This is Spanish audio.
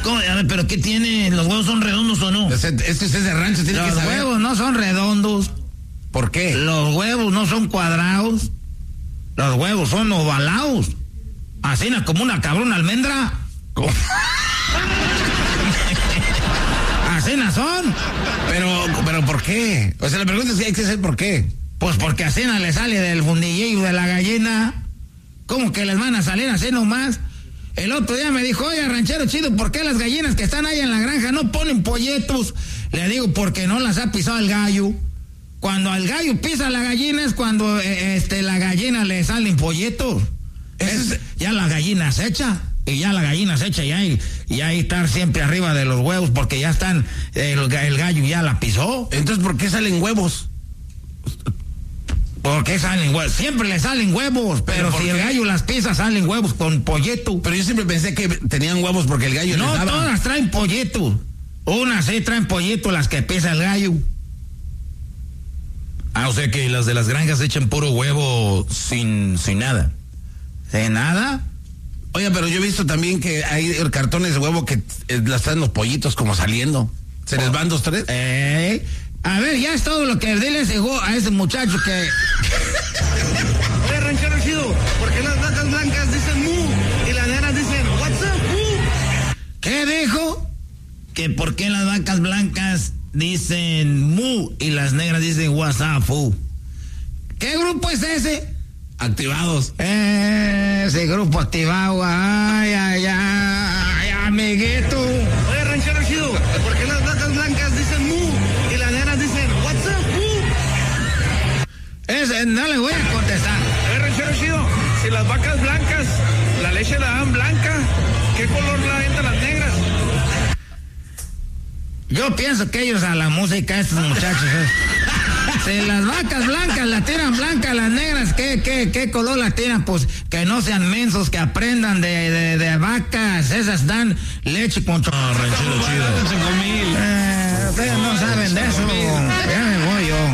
¿Cómo? A ver, ¿pero qué tiene? ¿Los huevos son redondos o no? Este es de rancho, tiene que Los saber. huevos no son redondos. ¿Por qué? Los huevos no son cuadrados. Los huevos son ovalados. Así como una cabrona almendra. ¿Cómo? Así son. Pero ¿por qué? O sea, la pregunta es que hay que saber por qué. Pues porque así le sale del fundillillo de la gallina. ¿Cómo que les van a salir así nomás? El otro día me dijo, oye, ranchero chido, ¿por qué las gallinas que están ahí en la granja no ponen polletos? Le digo, porque no las ha pisado el gallo. Cuando el gallo pisa la gallina es cuando la gallina le salen polletos. Ya la gallina se echa. Y ya la gallina se echa y ahí estar siempre arriba de los huevos porque ya están, el gallo ya la pisó. Entonces, ¿por qué salen huevos? ¿Por qué salen huevos? Siempre le salen huevos, pero si el gallo las pisa salen huevos con polleto. Pero yo siempre pensé que tenían huevos porque el gallo no les daba. Todas traen polleto. Unas sí traen polleto las que pisa el gallo. O sea que las de las granjas echan puro huevo sin nada. ¿Sin nada? Oye, pero yo he visto también que hay cartones de huevo que las traen los pollitos como saliendo. ¿Se les van 2, 3? A ver, ya es todo lo que les llegó a ese muchacho que... Oye, ranchero chido, ¿por qué las vacas blancas dicen mu y las negras dicen what's up, mu? ¿Qué dijo? Que por qué las vacas blancas dicen mu y las negras dicen what's up, fu. ¿Qué grupo es ese? Activados. Ese grupo activado, ay, amiguito. Oye, ranchero chido, ¿por qué las vacas blancas dicen mu y las negras dicen what's up, mu? Ese no le voy a contestar. Oye, ranchero chido, si las vacas blancas, la leche la dan blanca, ¿qué color la venta las negras? Yo pienso que ellos a la música, estos muchachos, si las vacas blancas la tiran blanca, las negras, ¿qué color la tiran? Pues que no sean mensos, que aprendan de vacas, esas dan leche con chocolate. Ranchero chido. Ustedes no saben de eso. Ya me voy yo.